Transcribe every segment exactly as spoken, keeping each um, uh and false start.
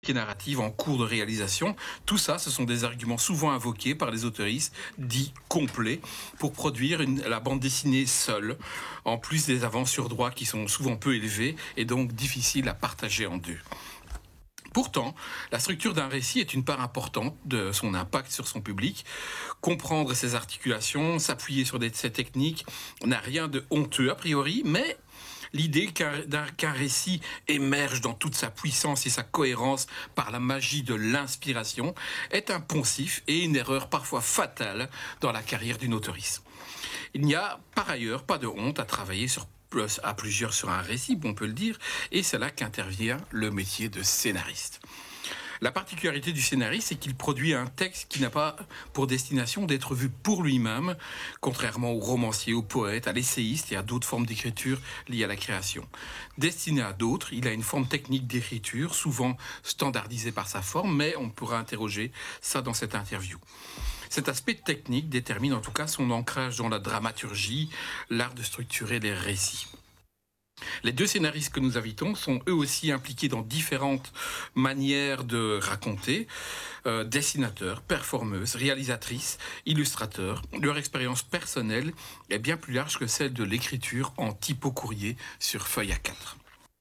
narrative en cours de réalisation. Tout ça, ce sont des arguments souvent invoqués par les autoristes dits complets pour produire une, la bande dessinée seule, en plus des avances sur droit qui sont souvent peu élevées et donc difficiles à partager en deux. Pourtant, la structure d'un récit est une part importante de son impact sur son public. Comprendre ses articulations, s'appuyer sur des, ces techniques n'a rien de honteux a priori, mais l'idée qu'un, qu'un récit émerge dans toute sa puissance et sa cohérence par la magie de l'inspiration est un poncif et une erreur parfois fatale dans la carrière d'une auteurice. Il n'y a par ailleurs pas de honte à travailler sur à plusieurs sur un récit, on peut le dire, et c'est là qu'intervient le métier de scénariste. La particularité du scénariste, c'est qu'il produit un texte qui n'a pas pour destination d'être vu pour lui-même, contrairement au romancier, au poète, à l'essayiste et à d'autres formes d'écriture liées à la création. Destiné à d'autres, il a une forme technique d'écriture, souvent standardisée par sa forme, mais on pourra interroger ça dans cette interview. Cet aspect technique détermine en tout cas son ancrage dans la dramaturgie, l'art de structurer les récits. Les deux scénaristes que nous invitons sont eux aussi impliqués dans différentes manières de raconter. Euh, dessinateurs, performeuses, réalisatrices, illustrateurs. Leur expérience personnelle est bien plus large que celle de l'écriture en typo-courrier sur feuille A quatre.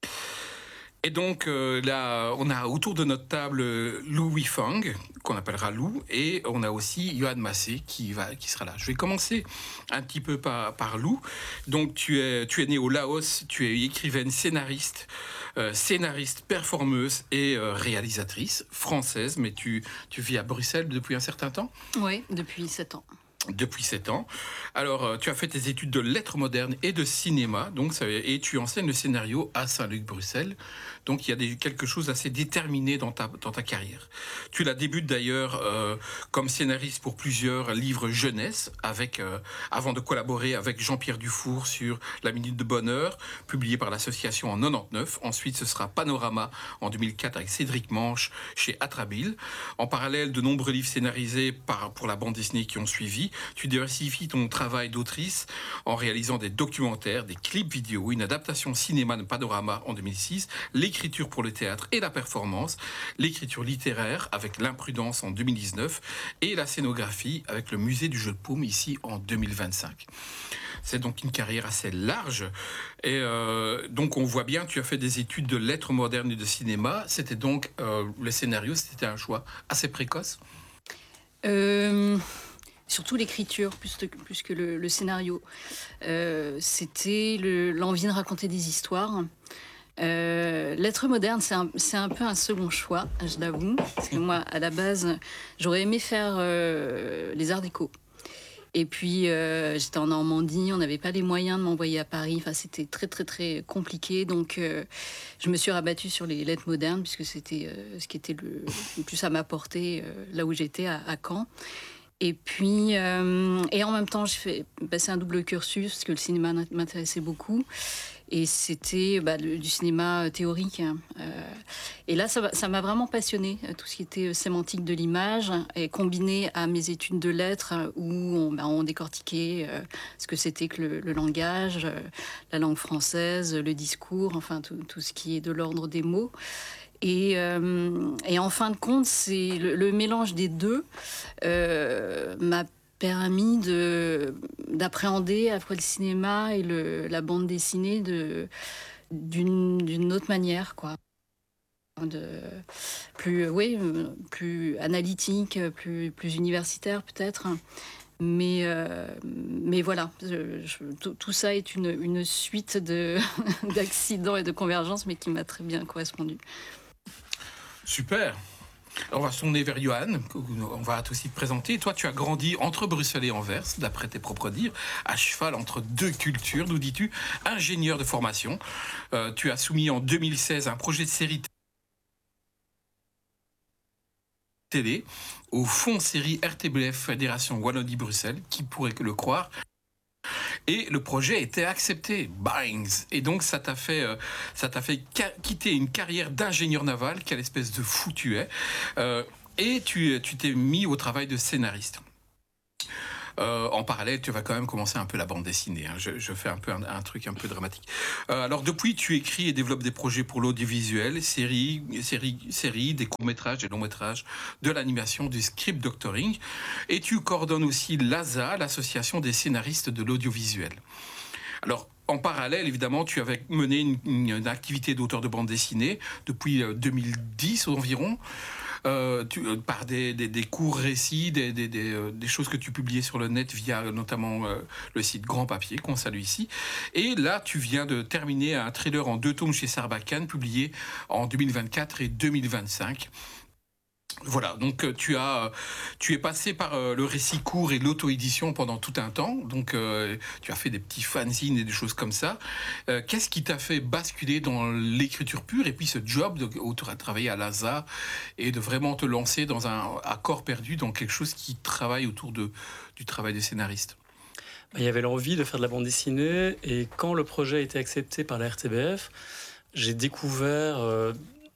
Et donc euh, là, on a autour de notre table Lou Weifang, qu'on appellera Lou, et on a aussi Johan Massé qui, va, qui sera là. Je vais commencer un petit peu par, par Lou. Donc tu es, tu es née au Laos, tu es écrivaine, scénariste, euh, scénariste, performeuse et euh, réalisatrice française, mais tu, tu vis à Bruxelles depuis un certain temps ? Oui, depuis sept ans. Depuis sept ans. Alors, euh, tu as fait tes études de lettres modernes et de cinéma, donc, ça, et tu enseignes le scénario à Saint-Luc-Bruxelles. Donc, il y a des, quelque chose d'assez déterminé dans ta, dans ta carrière. Tu la débutes d'ailleurs euh, comme scénariste pour plusieurs livres jeunesse, avec, euh, avant de collaborer avec Jean-Pierre Dufour sur La Minute de Bonheur, publié par l'association en quatre-vingt-dix-neuf. Ensuite, ce sera Panorama en deux mille quatre avec Cédric Manche chez Atrabile. En parallèle, de nombreux livres scénarisés par, pour la bande dessinée qui ont suivi. Tu diversifies ton travail d'autrice en réalisant des documentaires, des clips vidéo, une adaptation cinéma de Panorama en deux mille six, l'écriture pour le théâtre et la performance, l'écriture littéraire avec L'Imprudence en deux mille dix-neuf et la scénographie avec le Musée du Jeu de Paume ici en deux mille vingt-cinq. C'est donc une carrière assez large. Et euh, donc on voit bien, tu as fait des études de lettres modernes et de cinéma. C'était donc, euh, le scénario, c'était un choix assez précoce ? Euh... Surtout l'écriture, plus, de, plus que le, le scénario. Euh, c'était le, l'envie de raconter des histoires. Euh, Lettres modernes, c'est un, c'est un peu un second choix, je l'avoue. Parce que moi, à la base, j'aurais aimé faire euh, les arts déco. Et puis, euh, j'étais en Normandie, on n'avait pas les moyens de m'envoyer à Paris. Enfin, c'était très, très, très compliqué. Donc, euh, je me suis rabattue sur les lettres modernes, puisque c'était euh, ce qui était le, le plus à ma portée, euh, là où j'étais, à, à Caen. Et puis, euh, et en même temps, j'ai fait passer un double cursus parce que le cinéma m'intéressait beaucoup. Et c'était bah, le, du cinéma théorique. Euh, et là, ça, ça m'a vraiment passionnée, tout ce qui était sémantique de l'image, et combiné à mes études de lettres où on, bah, on décortiquait euh, ce que c'était que le, le langage, euh, la langue française, le discours, enfin tout, tout ce qui est de l'ordre des mots. Et, euh, et en fin de compte, c'est le, le mélange des deux euh, m'a permis de, d'appréhender à la fois le cinéma et le, la bande dessinée de, d'une, d'une autre manière, quoi. De, plus, oui, plus analytique, plus, plus universitaire peut-être. Mais, euh, mais voilà, je, je, tout, tout ça est une, une suite de, d'accidents et de convergences, mais qui m'a très bien correspondu. Super. On va se tourner vers Johan, on va aussi te présenter. Toi, tu as grandi entre Bruxelles et Anvers, d'après tes propres dires, à cheval entre deux cultures, nous dis-tu, ingénieur de formation. Euh, tu as soumis en deux mille seize un projet de série télé au fonds série R T B F Fédération Wallonie-Bruxelles, qui pourrait le croire. Et le projet a été accepté, bangs. Et donc ça t'a fait, euh, ça t'a fait ca- quitter une carrière d'ingénieur naval, quelle espèce de fou tu es, euh, et tu, tu t'es mis au travail de scénariste. Euh, en parallèle, tu vas quand même commencer un peu la bande dessinée. Hein. Je, je fais un peu un, un truc un peu dramatique. Euh, alors depuis, tu écris et développes des projets pour l'audiovisuel, séries, séries, séries, des courts-métrages, des longs-métrages, de l'animation, du script doctoring. Et tu coordonnes aussi l'A S A, l'Association des scénaristes de l'audiovisuel. Alors, en parallèle, évidemment, tu avais mené une, une, une activité d'auteur de bande dessinée depuis deux mille dix environ. Euh, tu, euh, par des, des, des courts récits, des, des, des, euh, des choses que tu publiais sur le net via euh, notamment euh, le site Grand Papier, qu'on salue ici. Et là, tu viens de terminer un thriller en deux tomes chez Sarbacane, publié en deux mille vingt-quatre et deux mille vingt-cinq. Voilà, donc euh, tu as, tu es passé par euh, le récit court et l'auto-édition pendant tout un temps. Donc euh, tu as fait des petits fanzines et des choses comme ça. Euh, qu'est-ce qui t'a fait basculer dans l'écriture pure et puis ce job de, où tu as travaillé à l'A S A et de vraiment te lancer dans un accord perdu dans quelque chose qui travaille autour de, du travail des scénaristes? Il y avait l'envie de faire de la bande dessinée et quand le projet a été accepté par la R T B F, j'ai découvert euh,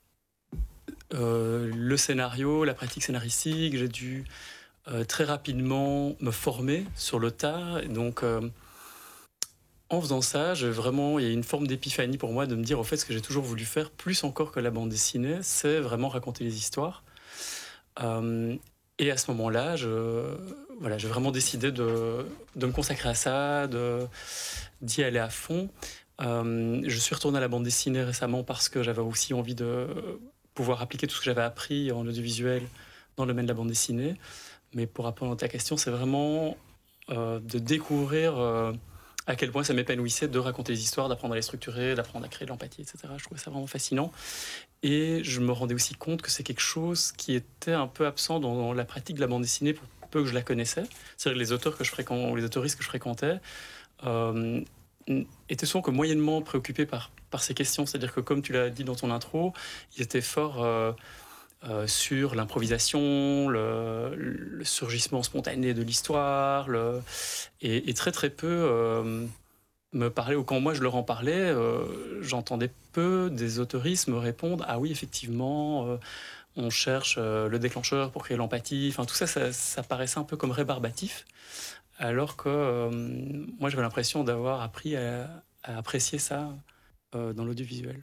euh, le scénario, la pratique scénaristique. J'ai dû euh, très rapidement me former sur le tas. Et donc, euh, en faisant ça, j'ai vraiment, il y a une forme d'épiphanie pour moi de me dire, au fait, ce que j'ai toujours voulu faire, plus encore que la bande dessinée, c'est vraiment raconter les histoires. Euh, et à ce moment-là, je, voilà, j'ai vraiment décidé de, de me consacrer à ça, de, d'y aller à fond. Euh, je suis retourné à la bande dessinée récemment parce que j'avais aussi envie de pouvoir appliquer tout ce que j'avais appris en audiovisuel dans le domaine de la bande dessinée. Mais pour répondre à ta question, c'est vraiment euh, de découvrir euh, à quel point ça m'épanouissait de raconter les histoires, d'apprendre à les structurer, d'apprendre à créer de l'empathie, et cetera. Je trouvais ça vraiment fascinant. Et je me rendais aussi compte que c'est quelque chose qui était un peu absent dans, dans la pratique de la bande dessinée pour peu que je la connaissais. C'est-à-dire que les auteurs que je fréquentais, ou les autoristes que je fréquentais, euh, étaient souvent que moyennement préoccupés par, par ces questions. C'est-à-dire que, comme tu l'as dit dans ton intro, ils étaient forts euh, euh, sur l'improvisation, le, le surgissement spontané de l'histoire, le, et, et très très peu euh, me parlaient, ou quand moi je leur en parlais, euh, j'entendais peu des autoristes me répondre « Ah oui, effectivement, euh, on cherche euh, le déclencheur pour créer l'empathie ». Enfin, tout ça, ça, ça paraissait un peu comme rébarbatif. Alors que euh, moi, j'avais l'impression d'avoir appris à, à apprécier ça euh, dans l'audiovisuel.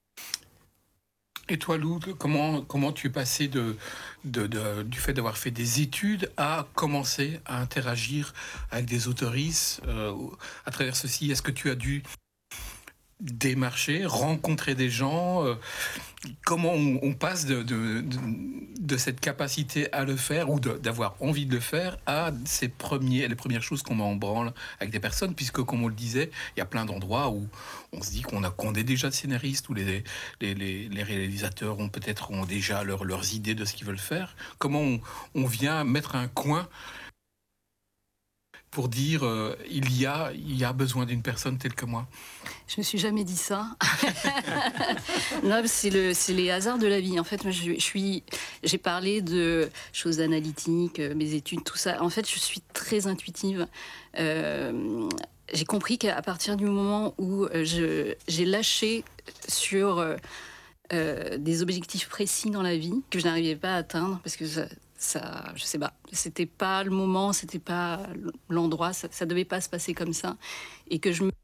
Et toi, Lou, comment, comment tu es passé de, de, de, du fait d'avoir fait des études à commencer à interagir avec des autoristes euh, à travers ceci? Est-ce que tu as dû démarcher, rencontrer des gens? euh, Comment on, on passe de, de, de, de cette capacité à le faire ou de, d'avoir envie de le faire à ces premiers, les premières choses qu'on met en branle avec des personnes, puisque comme on le disait, il y a plein d'endroits où on se dit qu'on, a, qu'on est déjà scénariste, où les, les, les, les réalisateurs ont peut-être ont déjà leur, leurs idées de ce qu'ils veulent faire. Comment on, on vient mettre un coin pour dire euh, il y a il y a besoin d'une personne telle que moi? Je me suis jamais dit ça. Non, c'est le c'est les hasards de la vie. En fait, moi, je, je suis j'ai parlé de choses analytiques, mes études, tout ça. En fait, je suis très intuitive. Euh, j'ai compris qu'à partir du moment où je j'ai lâché sur euh, euh, des objectifs précis dans la vie que je n'arrivais pas à atteindre parce que ça, ça, je sais pas, c'était pas le moment, c'était pas l'endroit, ça, ça devait pas se passer comme ça, et que je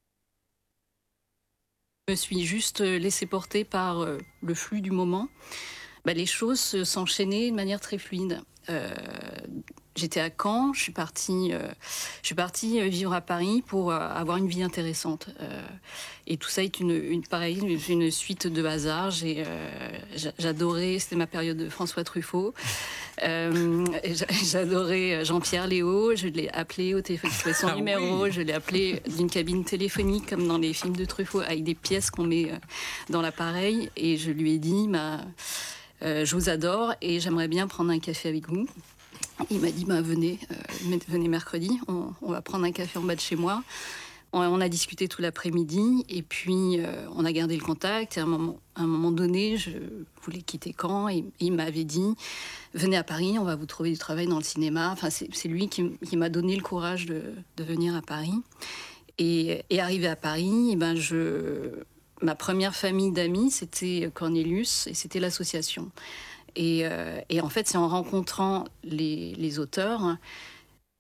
me suis juste laissée porter par euh, le flux du moment. Bah, les choses s'enchaînaient de manière très fluide. Euh, j'étais à Caen, je suis partie, euh, je suis partie vivre à Paris pour euh, avoir une vie intéressante. Euh, et tout ça est une, une pareil, une, une suite de hasards. J'ai, euh, j'adorais, c'était ma période de François Truffaut. Euh, j'adorais Jean-Pierre Léaud. Je l'ai appelé au téléphone, je trouvais son ah numéro. Oui. Je l'ai appelé d'une cabine téléphonique comme dans les films de Truffaut, avec des pièces qu'on met dans l'appareil. Et je lui ai dit, bah, euh, je vous adore et j'aimerais bien prendre un café avec vous. Il m'a dit, bah, venez, euh, venez mercredi, on, on va prendre un café en bas de chez moi. On, on a discuté tout l'après-midi et puis euh, on a gardé le contact. Et à un moment, à un moment donné, je voulais quitter Caen et, et il m'avait dit, venez à Paris, on va vous trouver du travail dans le cinéma. Enfin, c'est, c'est lui qui, qui m'a donné le courage de, de venir à Paris. Et, et arrivé à Paris, et ben je, ma première famille d'amis, c'était Cornelius et c'était l'association. Et, euh, et en fait, c'est en rencontrant les, les auteurs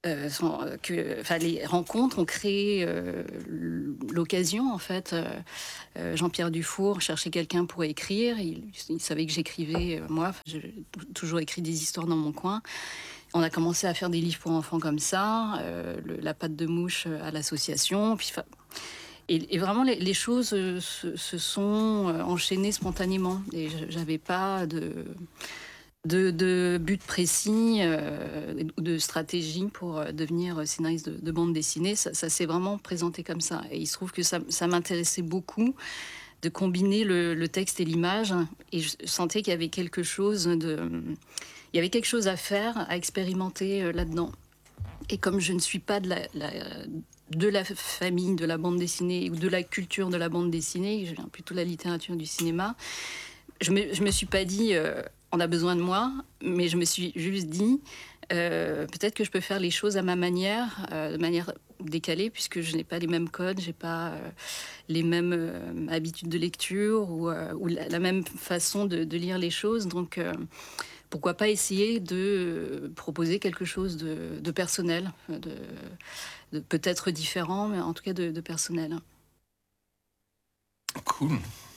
Euh, sont, que, enfin, les rencontres ont créé euh, l'occasion, en fait. Euh, Jean-Pierre Dufour cherchait quelqu'un pour écrire. Il, il savait que j'écrivais, euh, moi. J'ai toujours écrit des histoires dans mon coin. On a commencé à faire des livres pour enfants comme ça, euh, le, la patte de mouche à l'association. Puis, et, et vraiment, les, les choses se, se sont enchaînées spontanément. Et j'avais pas de... De, de but précis, euh, de stratégie pour devenir scénariste de, de bande dessinée. Ça, ça s'est vraiment présenté comme ça. Et il se trouve que ça, ça m'intéressait beaucoup de combiner le, le texte et l'image. Et je sentais qu'il y avait quelque chose de... Il y avait quelque chose à faire, à expérimenter là-dedans. Et comme je ne suis pas de la, la, de la famille de la bande dessinée ou de la culture de la bande dessinée, je viens plutôt de la littérature du cinéma, je ne me, je me suis pas dit... Euh, on a besoin de moi, mais je me suis juste dit, euh, peut-être que je peux faire les choses à ma manière, euh, de manière décalée, puisque je n'ai pas les mêmes codes, je n'ai pas euh, les mêmes euh, habitudes de lecture ou, euh, ou la, la même façon de, de lire les choses. Donc, euh, pourquoi pas essayer de proposer quelque chose de, de personnel, de, de peut-être différent, mais en tout cas de, de personnel. Cool.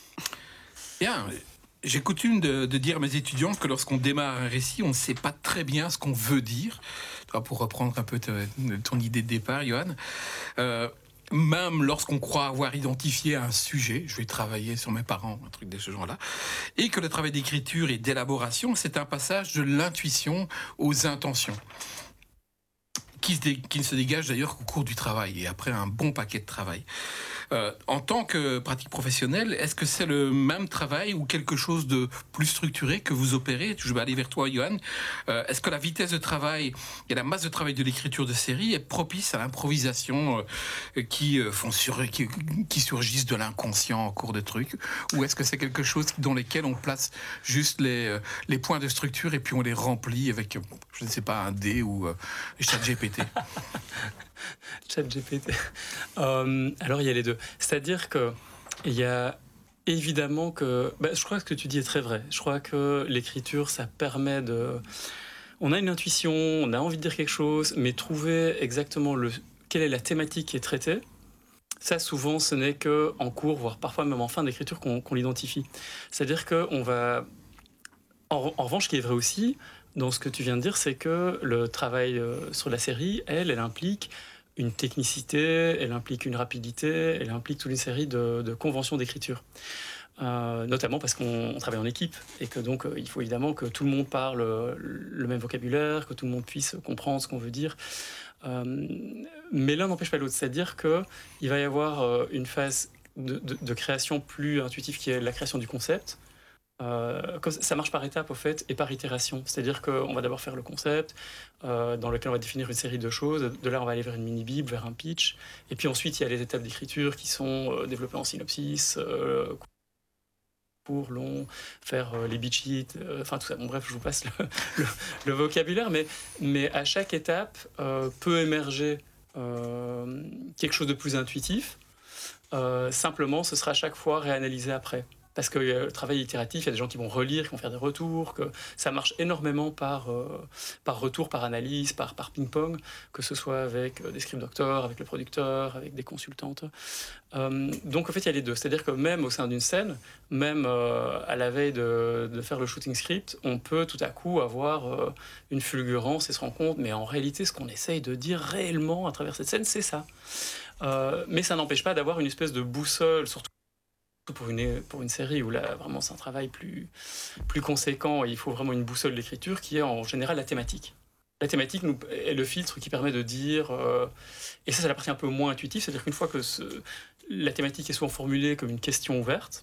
Bien. J'ai coutume de, de dire à mes étudiants que lorsqu'on démarre un récit, on ne sait pas très bien ce qu'on veut dire. Pour reprendre un peu te, ton idée de départ, Johan. Euh, même lorsqu'on croit avoir identifié un sujet, je vais travailler sur mes parents, un truc de ce genre-là, et que le travail d'écriture et d'élaboration, c'est un passage de l'intuition aux intentions. Qui, se dé, qui ne se dégage d'ailleurs qu'au cours du travail et après un bon paquet de travail. Euh, en tant que pratique professionnelle, est-ce que c'est le même travail ou quelque chose de plus structuré que vous opérez? Je vais aller vers toi, Johan. Euh, est-ce que la vitesse de travail et la masse de travail de l'écriture de série est propice à l'improvisation euh, qui, euh, font sur, qui, qui surgissent de l'inconscient en cours de trucs? Ou est-ce que c'est quelque chose dans lequel on place juste les, euh, les points de structure et puis on les remplit avec, je ne sais pas, un dé ou euh, ChatGPT? ChatGPT. Euh, alors, il y a les deux. C'est-à-dire qu'il y a évidemment que... Bah, je crois que ce que tu dis est très vrai. Je crois que l'écriture, ça permet de... On a une intuition, on a envie de dire quelque chose, mais trouver exactement le... quelle est la thématique qui est traitée, ça, souvent, ce n'est qu'en cours, voire parfois même en fin d'écriture, qu'on, qu'on l'identifie. C'est-à-dire qu'on va... En, en revanche, ce qui est vrai aussi, dans ce que tu viens de dire, c'est que le travail euh, sur la série, elle, elle implique une technicité, elle implique une rapidité, elle implique toute une série de, de conventions d'écriture. Euh, notamment parce qu'on travaille en équipe et que donc euh, il faut évidemment que tout le monde parle euh, le même vocabulaire, que tout le monde puisse comprendre ce qu'on veut dire. Euh, mais l'un n'empêche pas l'autre, c'est-à-dire qu'il va y avoir euh, une phase de, de, de création plus intuitive qui est la création du concept. Euh, ça marche par étapes au fait et par itération, c'est-à-dire qu'on va d'abord faire le concept euh, dans lequel on va définir une série de choses, de là on va aller vers une mini-bible, vers un pitch, et puis ensuite il y a les étapes d'écriture qui sont euh, développées en synopsis, euh, court, long, faire euh, les beat sheets, euh, enfin tout ça, bon bref je vous passe le, le, le vocabulaire, mais, mais à chaque étape euh, peut émerger euh, quelque chose de plus intuitif, euh, simplement ce sera à chaque fois réanalysé après. Parce que le travail itératif, il y a des gens qui vont relire, qui vont faire des retours, que ça marche énormément par, euh, par retour, par analyse, par, par ping-pong, que ce soit avec des script doctors, avec le producteur, avec des consultantes. Euh, donc en fait, il y a les deux. C'est-à-dire que même au sein d'une scène, même euh, à la veille de, de faire le shooting script, on peut tout à coup avoir euh, une fulgurance et se rendre compte, mais en réalité, ce qu'on essaye de dire réellement à travers cette scène, c'est ça. Euh, mais ça n'empêche pas d'avoir une espèce de boussole, surtout pour une, pour une série où là vraiment c'est un travail plus, plus conséquent et il faut vraiment une boussole d'écriture qui est en général la thématique. La thématique nous, est le filtre qui permet de dire, euh, et ça c'est la partie un peu moins intuitive, c'est-à-dire qu'une fois que ce, la thématique est souvent formulée comme une question ouverte,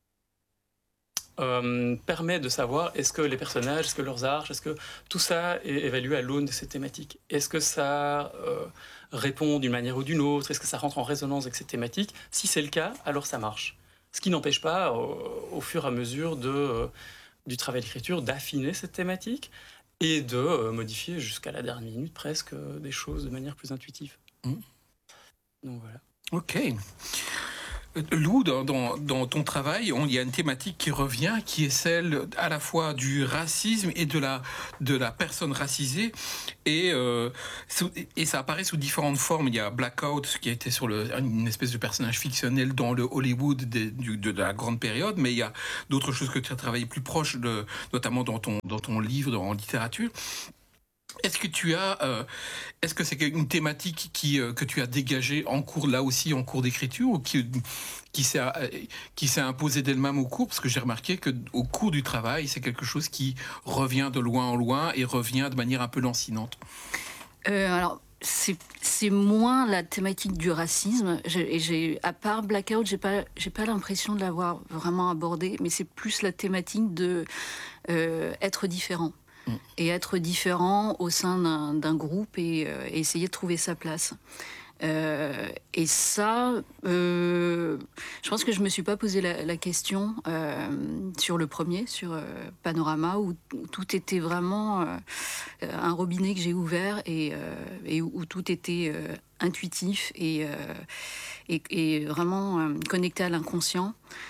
euh, permet de savoir est-ce que les personnages, est-ce que leurs arches, est-ce que tout ça est évalué à l'aune de cette thématique. Est-ce que ça euh, répond d'une manière ou d'une autre, est-ce que ça rentre en résonance avec cette thématique? Si c'est le cas, alors ça marche. Ce qui n'empêche pas, au, au fur et à mesure de, euh, du travail d'écriture, d'affiner cette thématique et de euh, modifier jusqu'à la dernière minute presque euh, des choses de manière plus intuitive. Mmh. Donc voilà. Ok. Lou, dans, dans, dans ton travail, on- il y a une thématique qui revient, qui est celle à la fois du racisme et de la, de la personne racisée. Et, euh, sous- et ça apparaît sous différentes formes. Il y a Blackout, qui a été sur le, une espèce de personnage fictionnel dans le Hollywood des- du- de, la grande période, mais il y a d'autres choses que tu as travaillé plus proche, de, notamment dans ton, dans ton livre, en littérature. Est-ce que tu as, euh, est-ce que c'est une thématique qui, euh, que tu as dégagée en cours, là aussi, en cours d'écriture, ou qui, qui s'est, euh, qui s'est imposée d'elle-même au cours? Parce que j'ai remarqué que au cours du travail, c'est quelque chose qui revient de loin en loin et revient de manière un peu lancinante. Euh, alors, c'est, c'est moins la thématique du racisme. J'ai, j'ai, à part Blackout, j'ai pas, j'ai pas l'impression de l'avoir vraiment abordé, mais c'est plus la thématique de euh, être différent. Mm. Et être différent au sein d'un, d'un groupe et, euh, et essayer de trouver sa place. Euh, et ça, euh, je pense que je me suis pas posé la, la question euh, sur le premier, sur euh, Panorama, où, où tout était vraiment euh, un robinet que j'ai ouvert et, euh, et où, où tout était euh, intuitif et, euh, et, et vraiment euh, connecté à l'inconscient.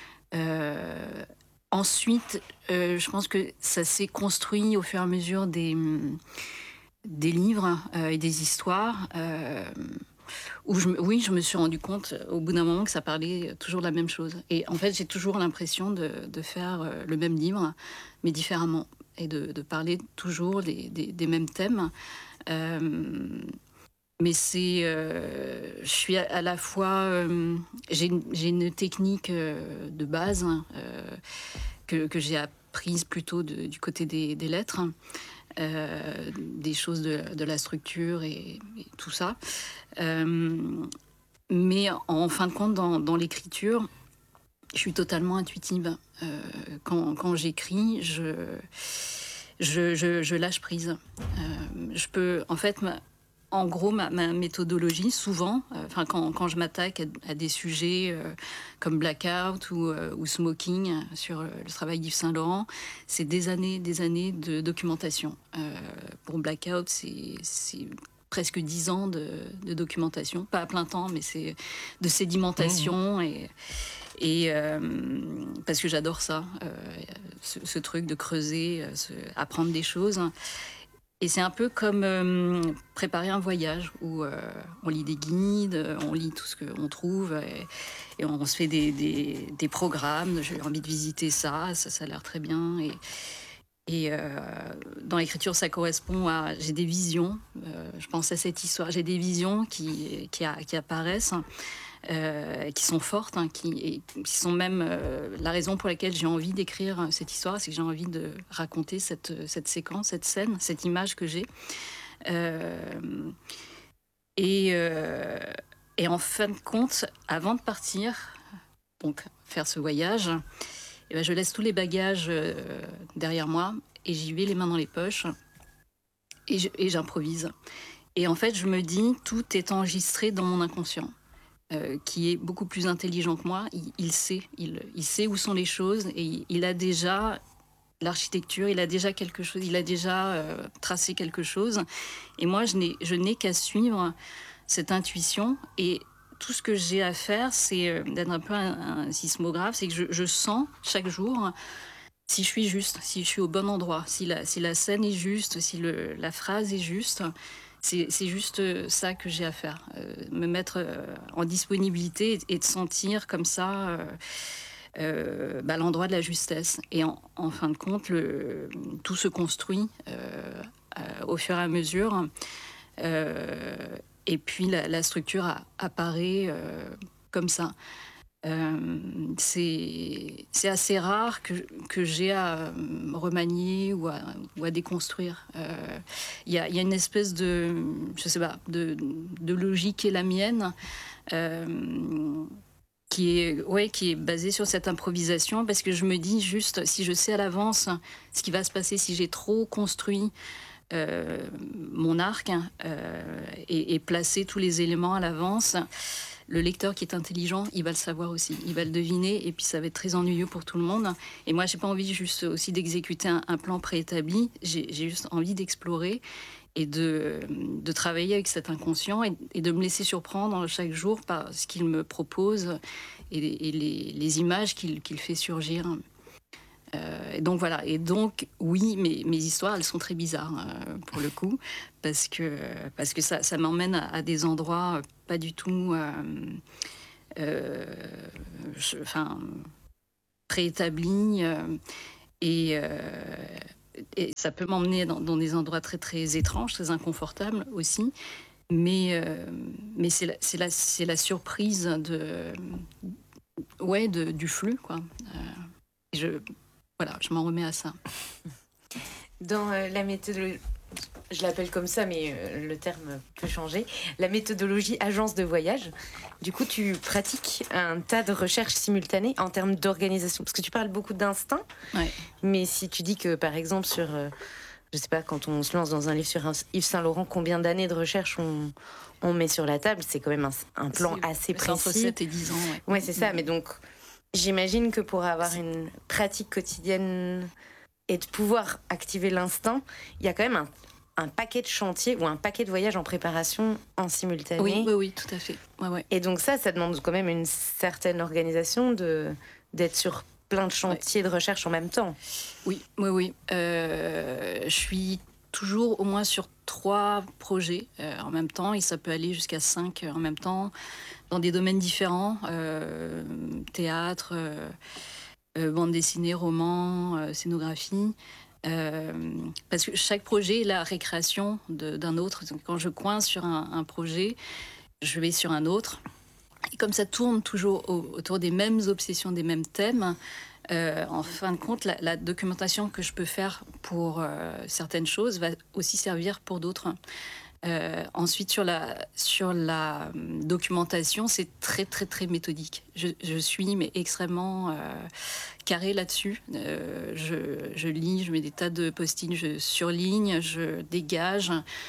Euh, Ensuite, euh, je pense que ça s'est construit au fur et à mesure des, des livres euh, et des histoires. Euh, où je, me- oui, je me suis rendu compte au bout d'un moment que ça parlait toujours de la même chose. Et en fait, j'ai toujours l'impression de, de faire euh, le même livre, mais différemment. Et de, de parler toujours des, des, des mêmes thèmes. Euh, mais c'est, euh, je suis à, à la fois, euh, j'ai, une- j'ai une technique euh, de base euh, que, que j'ai apprise plutôt de- du côté des, des lettres, euh, des choses de, de la structure et, et tout ça. Euh, mais en fin de compte, dans, dans l'écriture, je suis totalement intuitive. Euh, quand, quand j'écris, je, je, je, je lâche prise. Euh, je peux, en fait, ma- en gros, ma, ma méthodologie, souvent, euh, enfin, quand, quand je m'attaque à, à des sujets euh, comme Blackout ou, euh, ou Smoking euh, sur euh, le travail d'Yves Saint-Laurent, c'est des années, des années de documentation. Euh, pour Blackout, c'est, c'est presque dix ans de, de documentation, pas à plein temps, mais c'est de sédimentation et et euh, parce que j'adore ça, euh, ce, ce truc de creuser, euh, ce- apprendre des choses. Et c'est un peu comme euh, préparer un voyage où euh, on lit des guides, on lit tout ce qu'on trouve et, et on se fait des, des, des programmes. J'ai envie de visiter ça, ça, ça a l'air très bien. Et, et euh, dans l'écriture, ça correspond à. J'ai des visions, euh, je pense à cette histoire, j'ai des visions qui, qui, a- qui apparaissent euh, qui sont fortes, hein, qui, et qui sont même euh, la raison pour laquelle j'ai envie d'écrire cette histoire, c'est que j'ai envie de raconter cette, cette séquence, cette scène, cette image que j'ai. Euh, et, euh, et en fin de compte, avant de partir, donc faire ce voyage, eh ben, je laisse tous les bagages euh, derrière moi et j'y vais les mains dans les poches et, je, et j'improvise. Et en fait, je me dis, tout est enregistré dans mon inconscient. Euh, qui est beaucoup plus intelligent que moi, il, il sait, il, il sait où sont les choses et il, il a déjà l'architecture, il a déjà quelque chose, il a déjà euh, tracé quelque chose. Et moi, je n'ai, je n'ai qu'à suivre cette intuition et tout ce que j'ai à faire, c'est euh, d'être un peu un, un sismographe, c'est que je, je sens chaque jour si je suis juste, si je suis au bon endroit, si la, si la scène est juste, si le, la phrase est juste. C'est, c'est juste ça que j'ai à faire, euh, me mettre euh, en disponibilité et, et de sentir comme ça euh, euh, bah, l'endroit de la justesse. Et en, en fin de compte, le, tout se construit euh, euh, au fur et à mesure. Euh, et puis la, la structure a, apparaît euh, comme ça. Euh, c'est, c'est assez rare que, que j'ai à remanier ou à, ou à déconstruire. Il euh, y, a, y a une espèce de, je sais pas, de, de logique qui est la mienne, euh, qui est, ouais, qui est basée sur cette improvisation, parce que je me dis juste, si je sais à l'avance ce qui va se passer, si j'ai trop construit euh, mon arc euh, et, et placé tous les éléments à l'avance, le lecteur qui est intelligent, il va le savoir aussi, il va le deviner, et puis ça va être très ennuyeux pour tout le monde. Et moi, j'ai pas envie juste aussi d'exécuter un, un plan préétabli, j'ai, j'ai juste envie d'explorer et de, de travailler avec cet inconscient et, et de me laisser surprendre chaque jour par ce qu'il me propose et, et les, les images qu'il, qu'il fait surgir. Euh, et donc voilà, et donc oui, mes, mes histoires, elles sont très bizarres euh, pour le coup, parce que, parce que ça, ça m'emmène à, à des endroits pas du tout euh, euh, je, enfin, préétablis, euh, et, euh, et ça peut m'emmener dans, dans des endroits très très étranges, très inconfortables aussi, mais, euh, mais c'est, la, c'est, la, c'est la surprise de, ouais, de, du flux, quoi. Euh, je... Voilà, je m'en remets à ça. Dans euh, la méthodologie, je l'appelle comme ça, mais euh, le terme peut changer, la méthodologie agence de voyage, du coup, tu pratiques un tas de recherches simultanées en termes d'organisation. Parce que tu parles beaucoup d'instinct, ouais. Mais si tu dis que, par exemple, sur, euh, je sais pas, quand on se lance dans un livre sur un, Yves Saint-Laurent, combien d'années de recherche on, on met sur la table, c'est quand même un, un plan c'est, assez précis. Entre sept et dix ans, ouais. Ouais, c'est ça, mais donc... J'imagine que pour avoir une pratique quotidienne et de pouvoir activer l'instinct, il y a quand même un, un paquet de chantiers ou un paquet de voyages en préparation en simultané. Oui, oui, oui, tout à fait. Ouais, ouais. Et donc ça, ça demande quand même une certaine organisation de, d'être sur plein de chantiers ouais. de recherche en même temps. Oui, oui, oui. Euh, je suis toujours au moins sur trois projets euh, en même temps, et ça peut aller jusqu'à cinq euh, en même temps, dans des domaines différents, euh, théâtre, euh, euh, bande dessinée, roman, euh, scénographie. Euh, parce que chaque projet est la récréation de, d'un autre. Donc, quand je coince sur un, un projet, je vais sur un autre. Et comme ça tourne toujours au, autour des mêmes obsessions, des mêmes thèmes, euh, en fin de compte, la, la documentation que je peux faire pour euh, certaines choses va aussi servir pour d'autres. Euh, ensuite, sur la, sur la documentation, c'est très, très, très méthodique. Je, je suis mais extrêmement euh, carrée là-dessus. Euh, je, je lis, je mets des tas de post-it, je surligne, je dégage.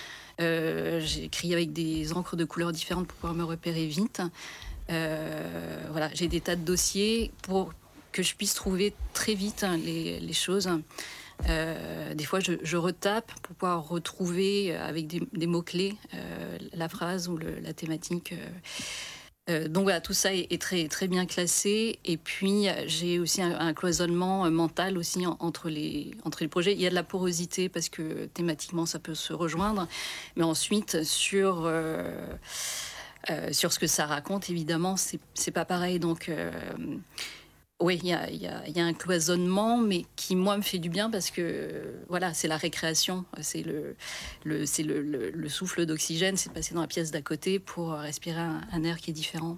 Euh, j'écris avec des encres de couleurs différentes pour pouvoir me repérer vite. Euh, voilà, j'ai des tas de dossiers pour que je puisse trouver très vite les, les choses. Euh, des fois, je, je retape pour pouvoir retrouver avec des, des mots-clés euh, la phrase ou le, la thématique. Euh, donc voilà, tout ça est, est très, très bien classé. Et puis, j'ai aussi un, un cloisonnement mental aussi en, entre, les, entre les projets. Il y a de la porosité parce que thématiquement, ça peut se rejoindre. Mais ensuite, sur... Euh, euh, sur ce que ça raconte, évidemment, c'est, c'est pas pareil. Donc... Euh, Oui, il y a, y, a, y a un cloisonnement, mais qui, moi, me fait du bien parce que, voilà, c'est la récréation, c'est le, le, c'est le, le, le souffle d'oxygène, c'est de passer dans la pièce d'à côté pour respirer un, un air qui est différent.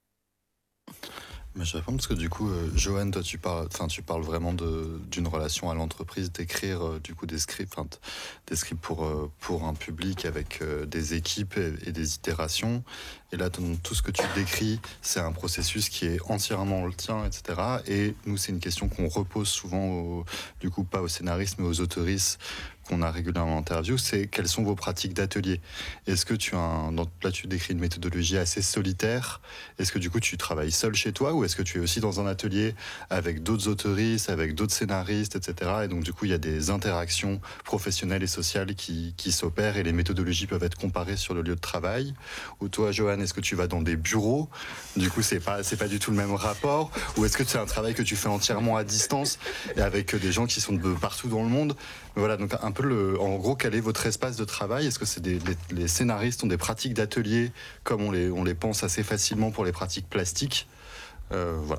Mais je réponds parce que du coup, euh, Joanne, toi, tu parles, enfin, tu parles vraiment de, d'une relation à l'entreprise, d'écrire euh, du coup des scripts, enfin, des scripts pour euh, pour un public avec euh, des équipes et, et des itérations. Et là, tout ce que tu décris, c'est un processus qui est entièrement le tien, et cetera. Et nous, c'est une question qu'on repose souvent, au, du coup, pas aux scénaristes, mais aux autoristes qu'on a régulièrement en interview, c'est quelles sont vos pratiques d'atelier. Est-ce que tu as un, là tu décris une méthodologie assez solitaire, est-ce que du coup tu travailles seul chez toi ou est-ce que tu es aussi dans un atelier avec d'autres autoristes, avec d'autres scénaristes, et cetera. Et donc du coup il y a des interactions professionnelles et sociales qui, qui s'opèrent et les méthodologies peuvent être comparées sur le lieu de travail. Ou toi Joanne, est-ce que tu vas dans des bureaux, du coup c'est pas, c'est pas du tout le même rapport, ou est-ce que c'est un travail que tu fais entièrement à distance et avec des gens qui sont de partout dans le monde? Voilà, donc un peu le, en gros, quel est votre espace de travail? Est-ce que c'est des, les, les scénaristes ont des pratiques d'atelier comme on les, on les pense assez facilement pour les pratiques plastiques? euh, Voilà.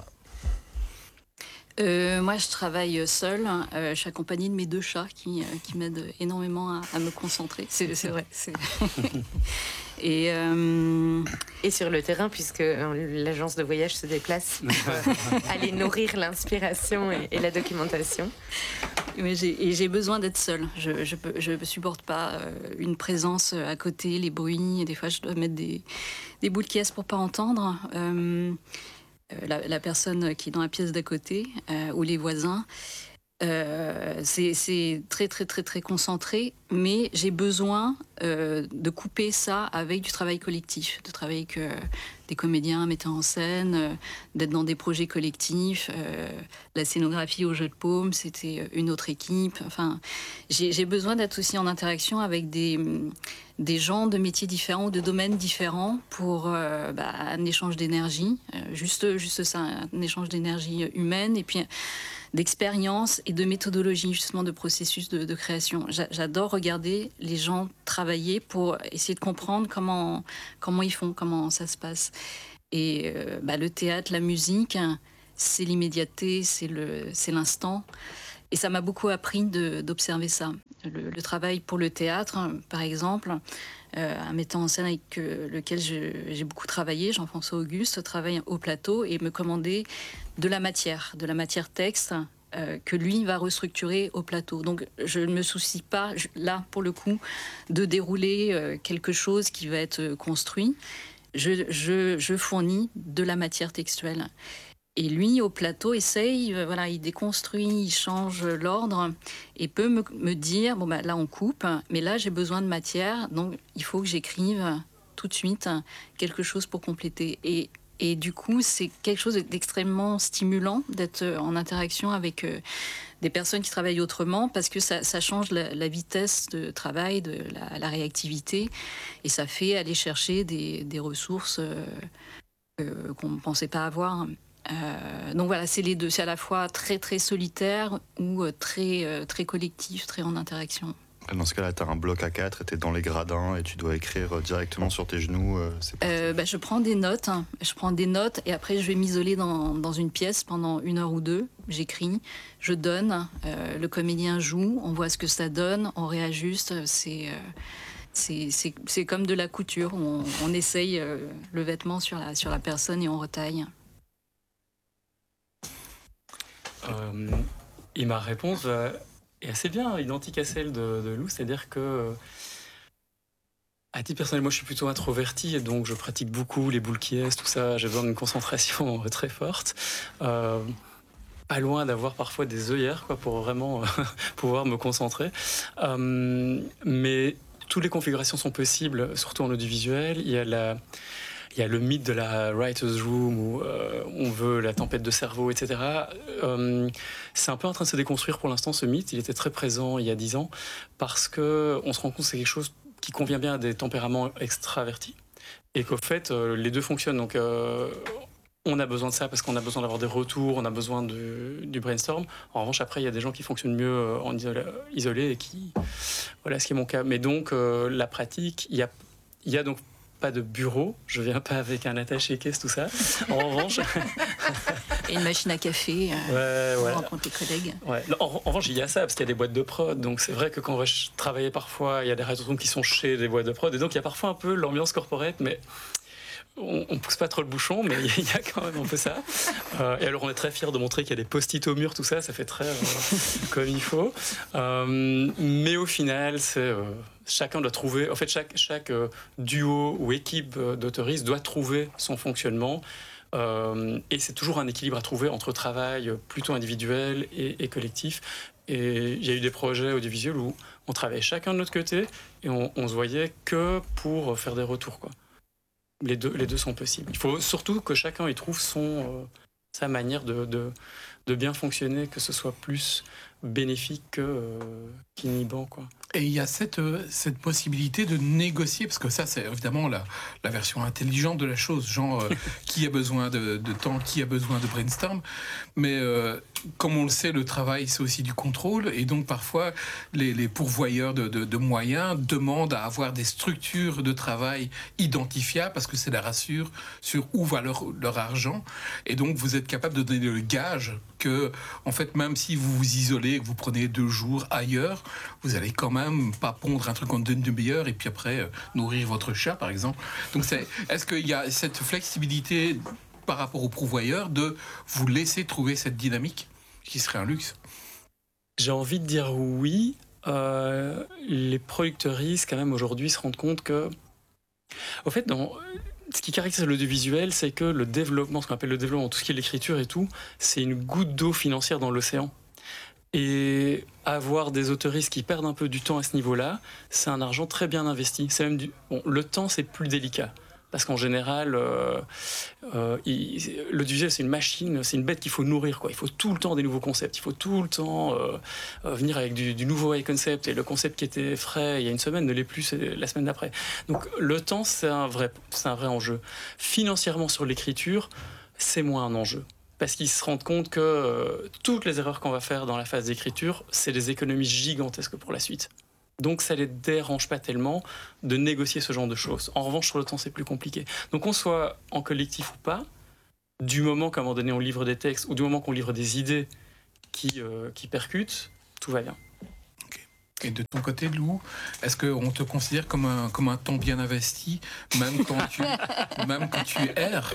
Euh, moi, je travaille seule. Euh, je suis accompagnée de mes deux chats qui, euh, qui m'aident énormément à, à me concentrer. C'est, c'est vrai. C'est... Et, euh... et sur le terrain, puisque l'agence de voyage se déplace pour aller nourrir l'inspiration et, et la documentation. Mais j'ai, et j'ai besoin d'être seule. Je ne je je supporte pas euh, une présence à côté, les bruits. Et des fois, je dois mettre des, des boules de caisse pour ne pas entendre. Euh, la, la personne qui est dans la pièce d'à côté euh, ou les voisins. Euh, c'est, c'est très très très très concentré, mais j'ai besoin euh, de couper ça avec du travail collectif, de travailler avec euh, des comédiens, metteurs en scène, euh, d'être dans des projets collectifs. Euh, la scénographie au jeu de paume, c'était une autre équipe. Enfin, j'ai, j'ai besoin d'être aussi en interaction avec des, des gens de métiers différents ou de domaines différents pour euh, bah, un échange d'énergie, euh, juste, juste ça, un échange d'énergie humaine et puis d'expérience et de méthodologie, justement, de processus de, de création. J'a, j'adore regarder les gens travailler pour essayer de comprendre comment, comment ils font, comment ça se passe. Et euh, bah, le théâtre, la musique, c'est l'immédiateté, c'est, le, c'est l'instant. Et ça m'a beaucoup appris de, d'observer ça. Le, le travail pour le théâtre, par exemple, euh, un metteur en scène avec euh, lequel je, j'ai beaucoup travaillé, Jean-François Auguste, travaille au plateau et me commandait de la matière, de la matière texte euh, que lui va restructurer au plateau. Donc je ne me soucie pas, je, là pour le coup, de dérouler euh, quelque chose qui va être construit. Je, je, je fournis de la matière textuelle. Et lui, au plateau, essaye, euh, voilà, il déconstruit, il change l'ordre et peut me, me dire, bon, bah, là, on coupe, mais là, j'ai besoin de matière, donc il faut que j'écrive tout de suite quelque chose pour compléter. Et, et du coup, c'est quelque chose d'extrêmement stimulant d'être en interaction avec euh, des personnes qui travaillent autrement parce que ça, ça change la, la vitesse de travail, de la, la réactivité, et ça fait aller chercher des, des ressources euh, euh, qu'on ne pensait pas avoir. Euh, donc voilà, c'est les deux. C'est à la fois très très solitaire ou très, euh, très collectif, très en interaction. Dans ce cas-là, tu as un bloc A quatre et tu es dans les gradins et tu dois écrire directement sur tes genoux. Euh, c'est euh, bah, je prends des notes, hein. je prends des notes et après je vais m'isoler dans, dans une pièce pendant une heure ou deux. J'écris, je donne, euh, le comédien joue, on voit ce que ça donne, on réajuste. C'est... Euh, C'est, c'est, c'est comme de la couture, on, on essaye euh, le vêtement sur la, sur la personne et on retaille. Euh, et ma réponse euh, est assez bien identique à celle de, de Lou, c'est-à-dire que à titre personnel, moi je suis plutôt introverti et donc je pratique beaucoup les boules qui est, tout ça, j'ai besoin d'une concentration très forte. Euh, pas loin d'avoir parfois des œillères quoi, pour vraiment pouvoir me concentrer. Euh, mais toutes les configurations sont possibles, surtout en audiovisuel. Il y a la... Il y a le mythe de la writer's room où euh, on veut la tempête de cerveau, et cetera. Euh, c'est un peu en train de se déconstruire pour l'instant, ce mythe. Il était très présent il y a dix ans parce qu'on se rend compte que c'est quelque chose qui convient bien à des tempéraments extravertis et qu'au fait, euh, les deux fonctionnent. Donc, euh, on a besoin de ça parce qu'on a besoin d'avoir des retours, on a besoin de, du brainstorm. En revanche, après, il y a des gens qui fonctionnent mieux en isolé, isolé et qui... Voilà ce qui est mon cas. Mais donc, euh, la pratique, il y a, il y a donc pas de bureau, je viens pas avec un attaché-caisse, tout ça. En revanche... Et une machine à café, ouais, euh, on ouais. rencontre les collègues. Ouais. En, en revanche, il y a ça, parce qu'il y a des boîtes de prod, donc c'est vrai que quand on va travailler parfois, il y a des writers qui sont chez des boîtes de prod, et donc il y a parfois un peu l'ambiance corporate, mais on, on pousse pas trop le bouchon, mais il y a quand même un peu ça. Euh, et alors on est très fiers de montrer qu'il y a des post-it au mur, tout ça, ça fait très euh, comme il faut. Euh, mais au final, c'est... Euh, chacun doit trouver, en fait, chaque, chaque euh, duo ou équipe euh, d'autoristes doit trouver son fonctionnement. Euh, et c'est toujours un équilibre à trouver entre travail plutôt individuel et, et collectif. Et il y a eu des projets audiovisuels où on travaillait chacun de notre côté et on, on se voyait que pour faire des retours, quoi. Les deux, les deux sont possibles. Il faut surtout que chacun y trouve son, euh, sa manière de, de, de bien fonctionner, que ce soit plus bénéfique que, euh, qu'inhibant, quoi. Et il y a cette, euh, cette possibilité de négocier, parce que ça, c'est évidemment la, la version intelligente de la chose, genre euh, qui a besoin de, de temps, qui a besoin de brainstorm. Mais euh, comme on le sait, le travail, c'est aussi du contrôle, et donc parfois, les, les pourvoyeurs de, de, de moyens demandent à avoir des structures de travail identifiables, parce que ça les rassure sur où va leur, leur argent. Et donc, vous êtes capable de donner le gage que, en fait, même si vous vous isolez, que vous prenez deux jours ailleurs, vous allez quand même pas pondre un truc en une demi-heure et puis après euh, nourrir votre chat, par exemple. Donc, c'est, est-ce qu'il y a cette flexibilité par rapport au pourvoyeur de vous laisser trouver cette dynamique qui serait un luxe? J'ai envie de dire oui. Euh, les producteuristes, quand même, aujourd'hui, se rendent compte que... Au fait, dans... ce qui caractérise l'audiovisuel, c'est que le développement, ce qu'on appelle le développement, tout ce qui est l'écriture et tout, c'est une goutte d'eau financière dans l'océan. Et avoir des autoristes qui perdent un peu du temps à ce niveau-là, c'est un argent très bien investi. C'est même du... bon, le temps, c'est plus délicat. Parce qu'en général, euh, euh, il, l'audiovisuel, c'est une machine, c'est une bête qu'il faut nourrir, quoi. Il faut tout le temps des nouveaux concepts, il faut tout le temps euh, euh, venir avec du, du nouveau high concept. Et le concept qui était frais il y a une semaine ne l'est plus la semaine d'après. Donc le temps, c'est un vrai, c'est un vrai enjeu. Financièrement, sur l'écriture, c'est moins un enjeu. Parce qu'ils se rendent compte que euh, toutes les erreurs qu'on va faire dans la phase d'écriture, c'est des économies gigantesques pour la suite. Donc ça les dérange pas tellement de négocier ce genre de choses. En revanche, sur le temps, c'est plus compliqué. Donc qu'on soit en collectif ou pas, du moment qu'à un moment donné on livre des textes ou du moment qu'on livre des idées qui, euh, qui percutent, tout va bien. Et de ton côté, Lou, est-ce qu'on te considère comme un, comme un temps bien investi, même quand tu, même quand tu erres?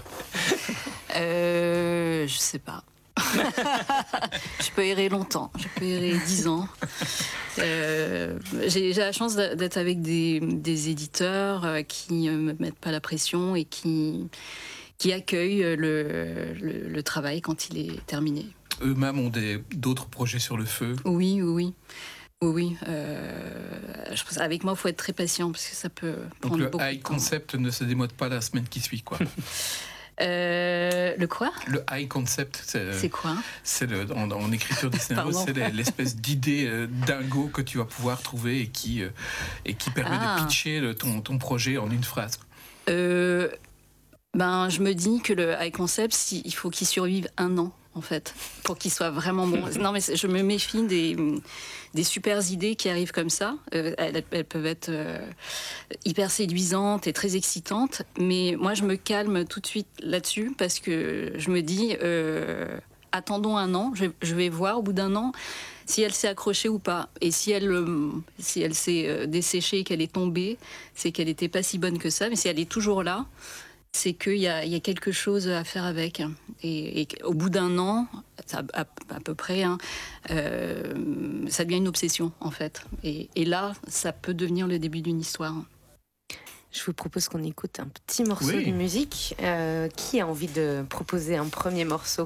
euh, Je sais pas. Je peux errer longtemps, je peux errer dix ans. Euh, j'ai, j'ai la chance d'être avec des, des éditeurs qui ne me mettent pas la pression et qui, qui accueillent le, le, le travail quand il est terminé. Eux-mêmes ont des, d'autres projets sur le feu? Oui, oui, oui. Oui, oui. Euh, je pense, avec moi, il faut être très patient parce que ça peut prendre Donc beaucoup le high de temps. concept ne se démode pas la semaine qui suit, quoi. Euh, le quoi? Le high concept, c'est, c'est quoi? C'est le, en, en écriture des scénarios, c'est l'espèce d'idée euh, dingo que tu vas pouvoir trouver et qui, euh, et qui permet ah. de pitcher le, ton, ton projet en une phrase. Euh, ben, je me dis que le high concept, si, il faut qu'il survive un an. En fait, pour qu'il soit vraiment bon. Non, mais je me méfie des, des super idées qui arrivent comme ça. Euh, elles, elles peuvent être euh, hyper séduisantes et très excitantes, mais moi, je me calme tout de suite là-dessus parce que je me dis, euh, attendons un an, je, je vais voir au bout d'un an si elle s'est accrochée ou pas. Et si elle, euh, si elle s'est desséchée et qu'elle est tombée, c'est qu'elle n'était pas si bonne que ça, mais si elle est toujours là, c'est qu'il y a, il y a quelque chose à faire avec. Et, et au bout d'un an, à, à, à peu près, hein, euh, ça devient une obsession, en fait. Et, et là, ça peut devenir le début d'une histoire. Je vous propose qu'on écoute un petit morceau oui. de musique. Euh, qui a envie de proposer un premier morceau?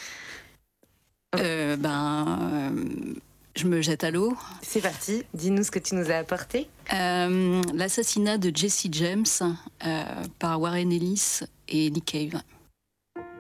euh, Ben... Euh, je me jette à l'eau. C'est parti, dis-nous ce que tu nous as apporté. Euh, l'assassinat de Jesse James euh, par Warren Ellis et Nick Cave.